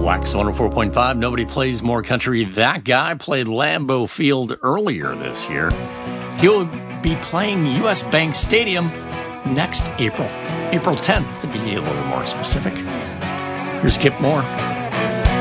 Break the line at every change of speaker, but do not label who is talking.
Wax 104.5. Nobody plays more country. That guy played Lambeau Field earlier this year. He'll be playing U.S. Bank Stadium next April 10th, to be a little more specific. Here's Kip Moore.